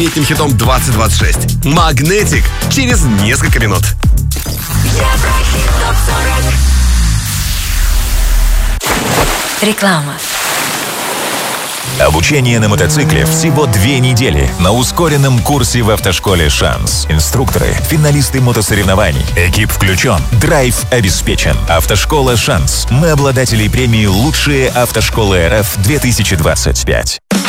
Этим хитом 2026. «Магнетик» через несколько минут. Реклама. Обучение на мотоцикле всего 2 недели на ускоренном курсе в автошколе «Шанс». Инструкторы, финалисты мотосоревнований. Экип включен. Драйв обеспечен. Автошкола «Шанс». Мы обладатели премии «Лучшие автошколы РФ-2025».